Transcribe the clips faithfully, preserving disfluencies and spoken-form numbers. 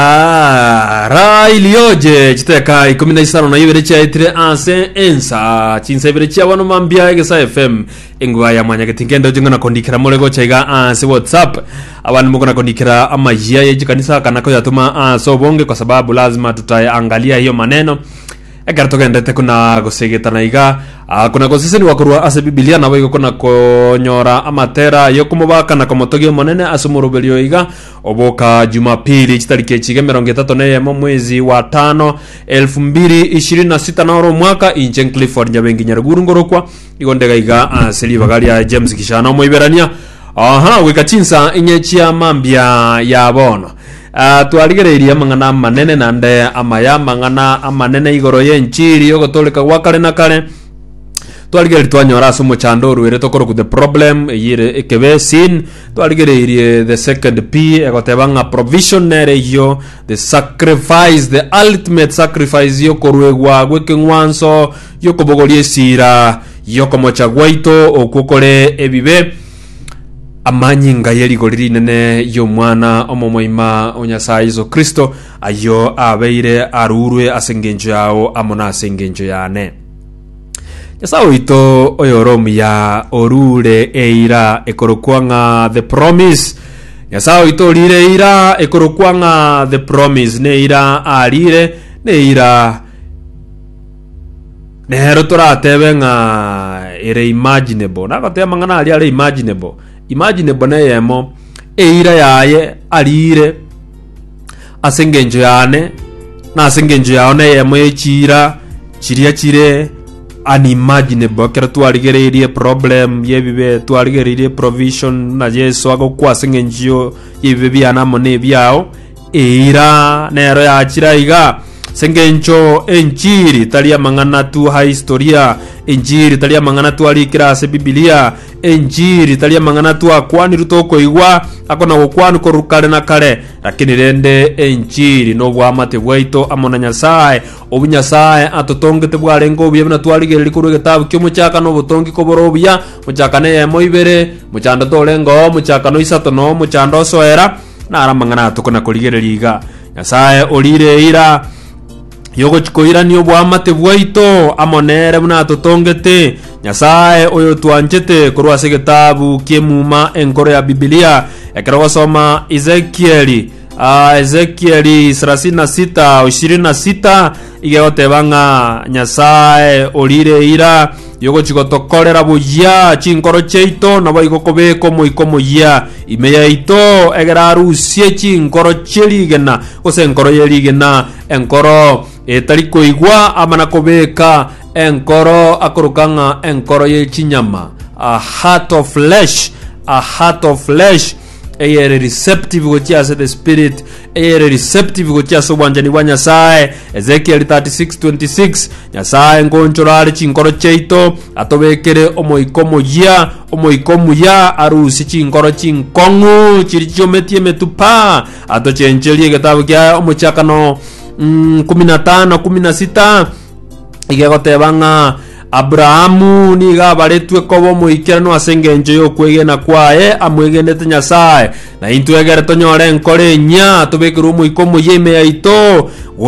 Ah, rai lioje chiteka ikumi na isano na ibere cha itire anse ensa chinse ibere cha wano mambia egesa F M ingwa ya mwanya getingendo jingana kondikira molego chaiga anse WhatsApp abantu mukona kondikira amajia ye kanisa kana ko yatuma anso bonge kwa sababu lazima tutaangalia hiyo maneno ekarto gendete kuna gosegetana iga kuna gosiseni wakurwa ase Biblia na bwo kuna konyora amatera yo kumubaka na komotogyo monene asumurubelio iga oboka Jumapili chitarike chige mirongo itatu na emo mwezi wa tano elfu mbili ishirini na sita na oro mwaka inche Clifford Nyabengi Nyaruguru ngorokwa igondega iga aseli bagali ya James Kishana mo iberania aha wikachinsa inyechia mambia ya bono. Uh, tualigereirie mangana manene nande amaya mangana amanene igoro ye nchiri yo gotoleka wakale na kale tualigeri twanyora sumo chandoru ere tokoro ku the problem yire ekebe sin tualigereirie the second P egotebanga provisionary yo the sacrifice the ultimate sacrifice yo korwegwa gwekengwanso yo kobogorie sira yo komochagwaito okukore ebibe amanyinga yeli goliri nene yo mwana omomoima onyasa Yesu Kristo ayo abeire arurwe asengenjo yao amona asengenjo yane Yasao ito oyoromu ya orure eira ekorokwanga the promise Yasao ito lire eira ekorokwanga the promise ne eira alire ne eira nehero toratebe nga ere imaginable nakotea mangana ali ale imaginable Imagine bone yemo eira yaye alire asengenjo yane na asengenjo yaone yemo echira chiria chire unimaginable kera tualigereirie problem yebibe tualigereirie provision na Yesu agokwa asengenjo yebibe byana mone byao eira nero ya chira iga sengenjo enjiri talia mangana tu ha historia enjiri talia mangana tu alikira ase Biblia enjiri talia mangana tu akwani rutoko igwa akona gokwani korukale na kale lakini rende enjiri no bwamate bwaito amona Nyasaye obunyasaye atotongete bwarengo byebna twaligere likuru gitabu kyo muchaka no butongi koborobya muchaka ne yemo ibere muchanda tolengo muchaka no isato no muchanda soera na aramangana atokona kuligereriga Nyasaye olire ira yogo chikoira niyo bwamate bwaito amonere buna totongete Nyasaye oyo twanjete kurwa segetabu kiemuma enkoro ya Biblia ekero soma Ezekieli uh, Ezekieli thelathini na sita ishirini na sita igeote banga Nyasaye olire ira yogo chikotokorera buya chinkoro cheito nabo igokobeko moikomo ya imeya ito egeraru sie chinkoro cheligena ose enkoro yeligena enkoro etariko igwa amana kobeka enkoro akorukanga enkoro ye chinyama a heart of flesh a heart of flesh ere receptive gotia se the spirit ere receptive gotia so bwanjani bwa Nyasaye Ezekiel thirty-six twenty-six Nyasaye ngonchorari chinkoro cheito atobekere omoikomo ya omoikomo ya arusi chinkoro chinkongu chirichometie metupa atochenchelie getabu kya omochakano mm, kumi na tano kumi na sita igegotebanga Abrahamu niga baretwe kobo muikirano asengenjo yo kwegena kwae amwegenete Nyasaye na intu egere tonyore enkore nya tubekiru muikomo yeme yaito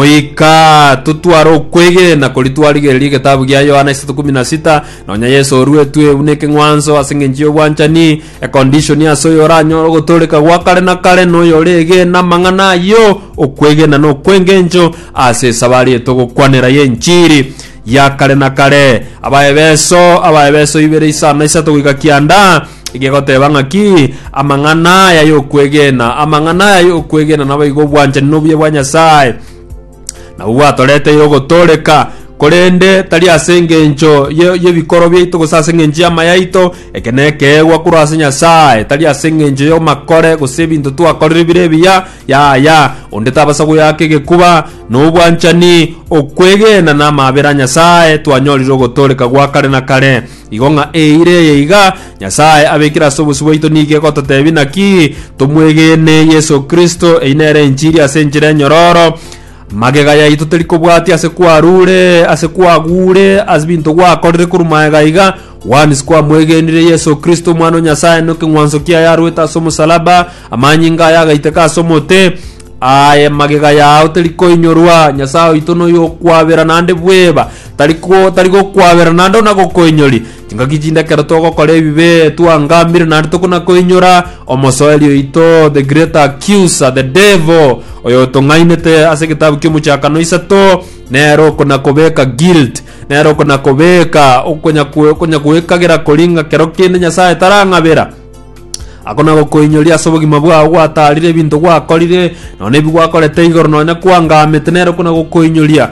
goika tutwaro kwegena kolitwarigerige gitabu gya Yohana three sixteen na nya Yesu orue twe uneke ngwanzo asengenjo bwanchani a condition ya soyora nyoro gotoleka gwakare na kare no yorege na mangana yo okwegena no kwengenjo ase sabari etogokwanera ye nchiri ya kare na kare abaebeso abaebeso ibere isana isato gikakianda igegotebanga ki amangana ya yo kwegena amangana ya yo kwegena nabo igobwanje nobye bwa Nyasaye na uwatorete yo gotoleka korende tali asengenjo ye bikoro byeito gosasengenje amayaito ekeneke egwa kurase Nyasaye tali asengenjo yo makore gosebintu tu akorire birebya ya ya onde tabasago yake gekuba no bwanchani okwegena na mabera Nyasaye twanyoriro gotoleka gwakare na kare igonga eire yeiga Nyasaye abekira sobusubito nige gototebi naki tumwegene Yesu Kristo einere injiri asenjire nyororo magega ya ito teliko bwati ase kwarure ase kwagure azbinto gwakorire kurumaega iga wani skwa mwegenire Yesu Kristo mwana Nyasaye no kingwanzo kia yarweta somo salaba amanyinga yaga iteka somote aye magega yao teliko inyorwa Nyasaye itono yo kwabera nande bweba taliko taliko kwabera nando nako koinyori tinga kijinda keratoko kole bibe tuangamire nande tokuna koinyora omosoelio ito the great accuser the devil oyo tongainete ase kitabu kimuchakano isato nero kuna kobeka guilt nero kuna kobeka okonya kuokonya kuwekagira kolinga kero kinde Nyasaye tarangabera akona gokoinyoria sobogima bwa gwatarire bintu gwakorire none bigwakorete igoro nonya kwangamete nero kuna gokoinyoria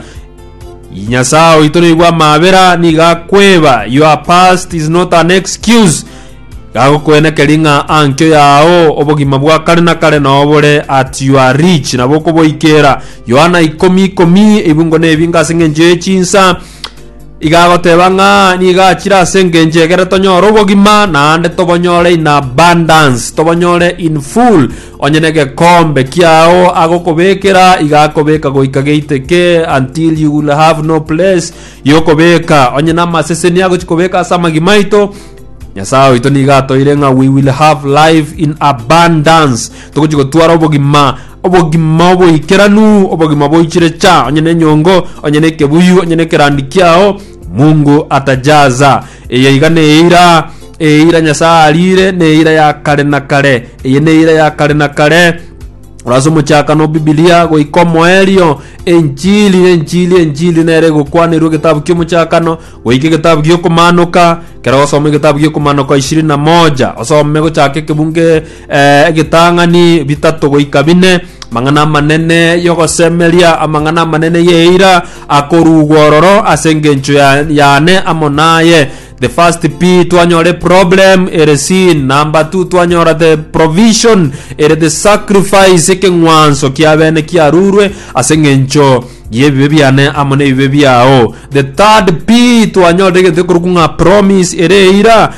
Nyasaye itone bwa mabera ni gakweba your past is not an excuse gago kwene kelinga ankyo yao obogima bwa kare na kare no bore at you are rich na boko boikera Yohana ikomi komi ibungo ne binga sengenje chinsa igago tebanga ni gachira sengenje gere tonyoro obogima na ande tobonyore in abundance tobonyore in full onyenege kombe kiao agokobekera igakobeka goikageiteke until you will have no place yokobeka onyena maseseni yago chikobeka samagimaito Nyasaye itoni gato irenga we will have life in abundance tokuchiko twara obogima obogima obo ikeranu obogima bo ichirecha onyene nyongo onyene kebuyu onyene kerandikiao Mungu atajaza eye igane ira eira Nyasaye alire ne ira ya kare na kare eye ne ira ya kare na kare Razumu chaka no Biblia go ikomo elio enjili enjili enjili nere go kwanirwe kitabu kimu chaka no go iki kitabu gyo kumanuka kera osome kitabu gyo kumanuka ishirini na moja osome go chake kibunge eh gitangani bitatu go ikabine mangana manene yoko semelia amangana manene yeira akorugororo asengencho ya yane amonaye the first P tuanyore problem ere sin number two tuanyora the provision ere the sacrifice ke ngwanso kiabene kiarurwe asengencho yebe biane amone yebe biao the third P tuanyore ke kurukunga promise ere ira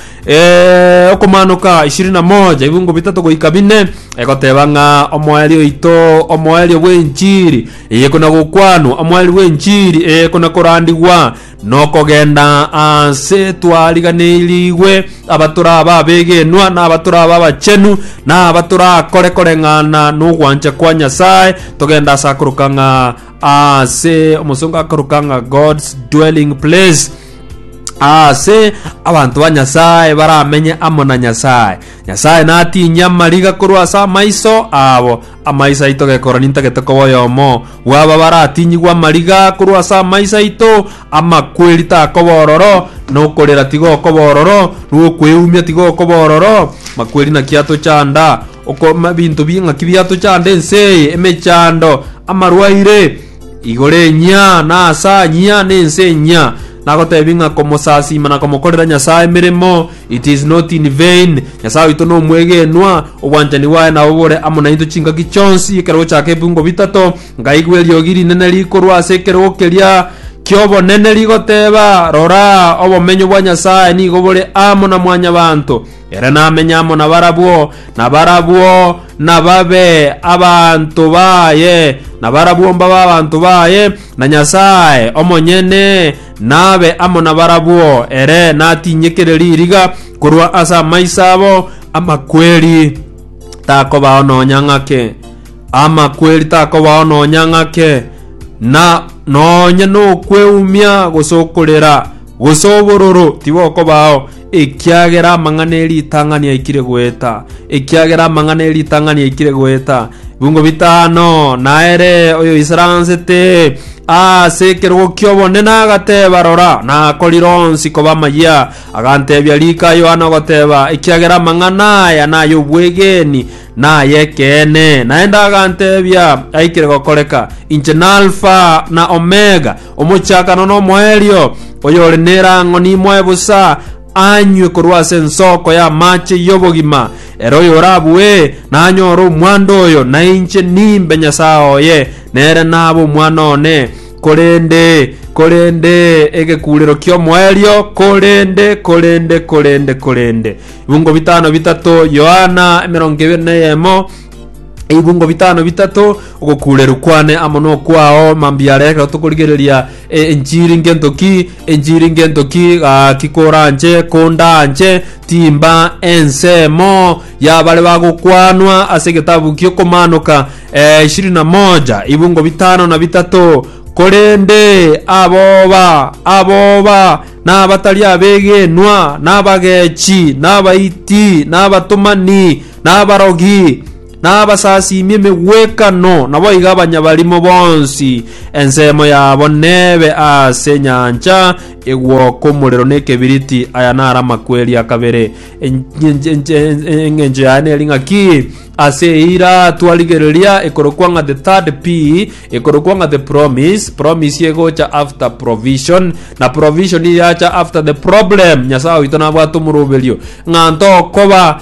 eh okumanuka ishirini na moja ibungo bitatu go ikabine ekotebanga omoelio ito omoelio bwenjiri yekona gokwano omoelio bwenjiri ekona korandigwa noko genda ase twaliganiriwe abatura ababege nwa na abatura abachenu na abatura kore kore ngana no gwanje kwa Nyasaye togenda sakurukanga ase omusonga akurukanga God's dwelling place ase abantu ba Nyasaye baramenye amona Nyasaye Nyasaye nati nyamaliga kurwa sa maiso abo amaisa ito ge koraninta ge tokoboyomo waba baratinyigwa maliga kurwa sa maisa ito ama kwelita kobororo no kolera tigo kobororo no kweumya tigo kobororo makweli na kiato chanda oko mabintu binga kibiato chande nse emechando amarwaire igore nya na sa nya nense nya nakotebinga como sasi mana como korera Nyasaye miremo it is not in vain Nyasaye itono mwege nwa obwanjani wae na obore amona into chinga gichonsi kero chake bungo bitato ngaigwe lyogiri nene likorwa sekero kelia kyobo nene ligoteba rora obomenyo bwa Nyasaye ni gobore amona mwanya bantu era namenyamo na barabwo na barabwo na babe abantu baye na barabwo mbaba abantu baye na Nyasaye omonyene nabe amona barabwo ere natinyekereri iriga kurwa asa maisabo ama kweli tako baono nyangake ama kweli tako baono nyangake na nonya no kweumya gosokorera gosobororo tiboko bao ekiagera manganeri tangani ikire gweta ekiagera manganeri tangani ikire gweta bungo bitano naere oyo isaransete a sekero kyobo nena gate barora na kolironsi ko bamaya agante byalika yo anagoteba ekiagera mangana ya nayo bwegeni na yekene naenda agante bya aikire gokoreka inchen alpha na omega omuchaka no moelio oyo nera ngoni moebusa anywe kurwase nsoko ya mache yobogima ero yorabwe nanyoro mwando oyo na inche nimbe Nyasaye ye nere nabo mwanone kolende kolende ege kulero kyo mwelio kolende kolende kolende kolende bungo bitano bitato Yohana mirongo ibiri na emo ibungo bitano bitatu ugukure rukwane amono kwao mambiareka tukurigereria enjiri ngentoki enjiri ngentoki kikoranje kondanje timba ensemo ya bale bagukwanwa ase gitabu kyo komanuka ishirini na moja ibungo bitano na bitatu korende aboba aboba n'abatali abegenwa n'abagechi n'abaiti n'abatumani n'abarogi n'abasasi imime wekano nabo igabanya balimo bonsi ensemo yabo nebe ase nyanja egwoko mulero nekebiriti aya nara makweli akabere engenje ane lingaki ase ira twaligereria ekorokwanga the third P ekorokwanga the promise promise yegocha after provision na provision yacha after the problem nyasao itona bwatu murubelio nganto koba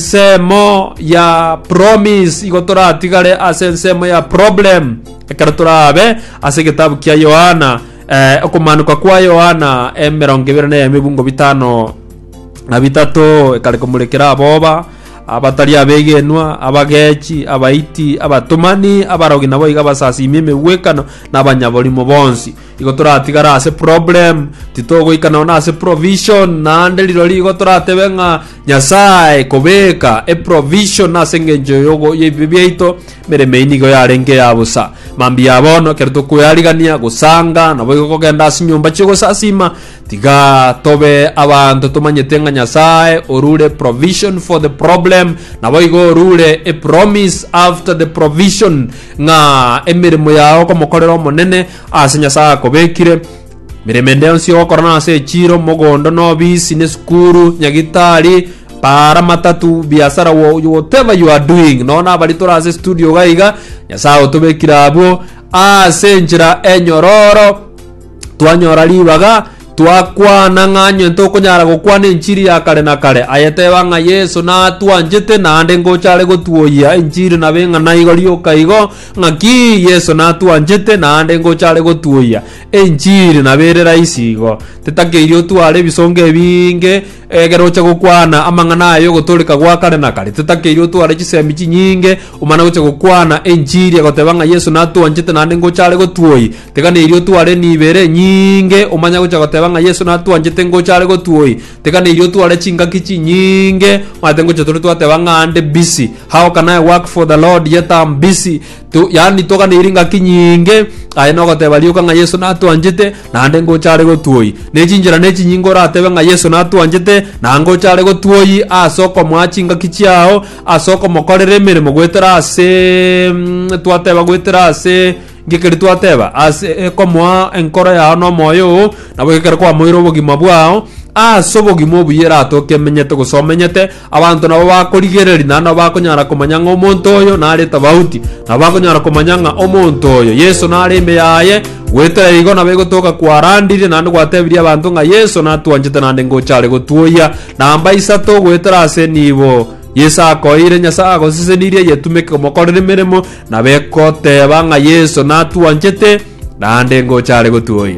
ensemo ya promise igotora tigale ase ensemo ya problem ekaratora ase kitabu kya Yohana eh okumanuka kwa Yohana emerongo ibiri na emibungo bitano na bitatu ekalekomulekera aboba abatali abegenwa abagechi abaiti abatumani abarogi nabo igabasasi imime wekano n'abanyabolimo bonsi igotora tigara ase problem titogo ikana na ase provision na ndeliro ligotora tebenga nyasaye kobeka e provision na sengenjo yogo yebibeito mere meinigo yarenge yabusa mambi yabono kerto kuyaligania gusanga nabo igokogenda sinyumba chigo sasima tiga tobe abantu tumanyetenga nyasaye orule provision for the problem nabo igo orule a promise after the provision nga emirimo yao komokorero monene ase nyasaye kobekire miremende onsi okorana ase chiro mogondo no bisi skuru nyagitari para matatu biasara whatever you are doing nona balitora ase studio gaiga nyasaye tobekira abo ase njira enyororo twanyora libaga twakwana ng'anyo ntokonyara gukwana enchiri ya kale na kale ayeteba nga Yesu na twanjete nande ngochare gotuoya enchiri na benga na igolio kaigo ngaki Yesu na twanjete nande ngochare gotuoya enchiri na berera isigo tetakerio tware bisonge binge egerocha gukwana amangana ayo gotoleka gwa kale na kale tetakerio tware chisemi chinyinge umana gocha gukwana enchiri agoteba nga Yesu na twanjete nande ngochare gotuoyi tekane irio tware ni bere nyinge umanya gocha goteba nga Yesu na twanjete ngochare gotuoyi tekane irio tware chinga kichi nyinge matengo chotoro twateba nga ande busy how can I work for the Lord yet I'm busy tu yani toka ne iringa kinyinge ayeno goteba liuka nga Yesu na twanjete nande ngochare gotuoyi nechinjira nechinyingo ratebe nga Yesu na twanjete na ngochare gotuoyi asoko mwachinga kichiao asoko mokorere mirimo gwetera ase twateba gwetera ase ngikeri twateba ase komwa enkora ya no moyo nabo gekera kwa moiro bogima bwao asobogimo buyera atoke menyete gusomenyete abantu nabo bakorigereri nano bakonyara komanyanga omonto oyo nare tabauti nabakonyara komanyanga omonto oyo Yesu nare imbe yaye wetera igo nabe gotoka kwarandire nando gwatebiria abantu nga Yesu natwanjete nande ngochare gotuoya namba isato gwetera ase nibo Yesa koire nyasa gosisenirie yetumeke mokorere mirimo na bekoteba nga Yesu natwanjete nande ngochare gotuoya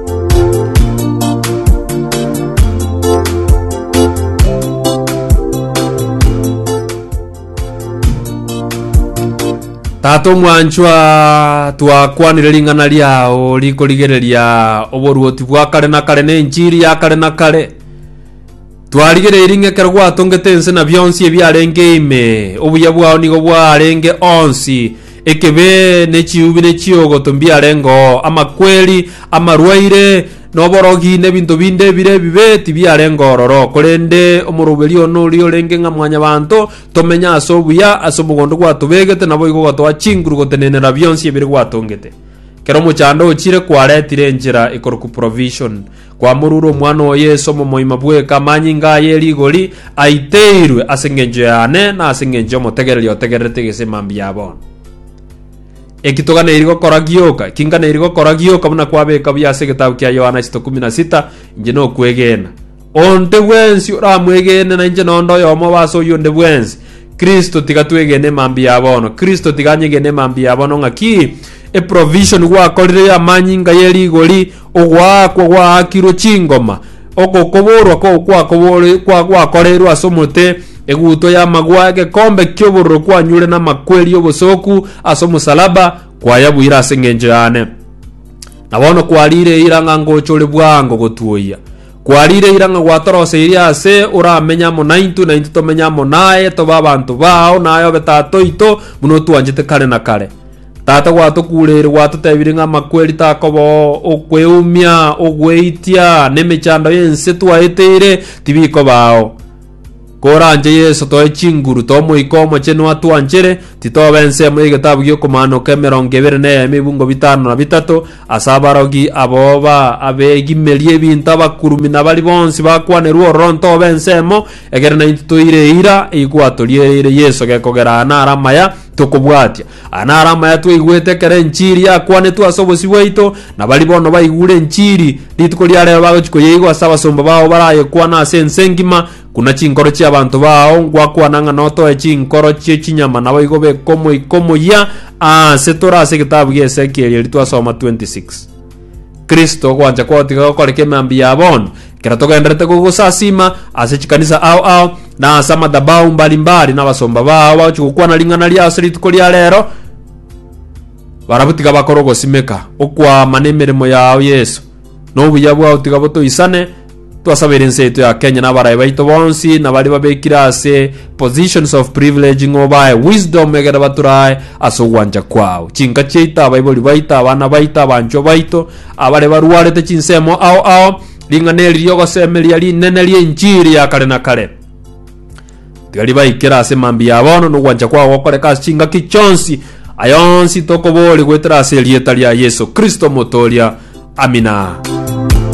tato mwanchwa twakwanire lingana lyao likoligereria oboruoti bwa kale na kale ne njiri ya kale na kale twaligere iringe kerwa tongete ense na byonsi ebyarenge ime obuya bwao nigo bwarenge onsi ekebe ne chiubi ne chiogo tombiarengo amakweli amarwaire noborogi ne bintu binde bire bibeti byarengororo korende omurubeli ono rio renge nga mwanya bantu tomenya asobuya asomugondo kwa tubegete nabo igo gwa chinguru gotenenera byonsi ebire gwatongete kero muchando ochire kwaretire njira ikoroku provision kwa mururo mwana wa Yesu momoima bwe kamanyinga yeli goli aiteirwe asengenjo yane na asengenjo motegereri otegerete gese mambi yabo ekitoga ne irigo koragioka kinga ne irigo koragioka muna kwabeka byase gitabu kya Yohana kumi na sita nje no kwegena onde wensi ora mwegene na nje nondo yomo baso yonde wensi Kristo tigatwegene mambi yabono Kristo tiganyegene mambi yabono ngaki e provision gwa korire ya manyinga yeli goli ogwa kwa akiro chingoma oko koborwa ko kwa kobore kwa kwa korerwa somote eguto ya magwa gekombe kyobororo kwanyure na makweli obosoku aso musalaba kwayabwira asengenje yane nabono kwalire iranga ngochole bwango gotuoya kwalire iranga gwatorose iria ase uramenya mo naintu naintu tomenya mo nae to babantu bao nayo betato ito muno tuanjete kale na kale tata gwato kurere gwato tebiringa makweli takobo okweumya ogweitia nemechando yense twaetere tibiko bao koranje Yesu to echinguru to moikomo cheno atuanchere titobense mu igitabu gyo komano kemerongo ebere ne emibungo bitano na bitatu asabarogi aboba abegimelie binta bakurumi na bali bonsi bakwaneru ronto bensemo egere na intuire ira igwatolie ire Yesu gekogera anara maya tokobwatia anara maya twigwete kere nchiri yakwane twasobosi bwaito na bali bono baigure nchiri litukolia lero bagochiko yego asaba somba bao baraye kwana asensengima kuna chinkoro chia abantu bao gwakwananga noto echinkoro chie chinyama nabo igobe komo ikomo ya ah setora se kitabu ge Ezekiel litwasoma twenty-six Kristo kwanja kwatika koleke mambi yabon kiratoka enderete kugusasima asechikanisa au au na sama dabau mbalimbali na basomba bao bachukwana lingana lya asiritukolia lero barabutika bakorogo simeka okwa manemeremo yao Yesu no buyabwa utigaboto isane twasabirense eto ya Kenya na baraye baito bonsi na bali babekira ase positions of privilege ngobaye wisdom megera baturai aso gwanja kwao chinga cheita baiboli baita abana baita bancho baito abale baruwale te chinsemo ao ao linganeli ryogo semelia linene lye injiri ya kale na kale tigali baikira ase mambi yabono no gwanja kwao okoreka chinga kichonsi ayonsi tokobole gwetera ase lieta lya Yesu Kristo motolia amina.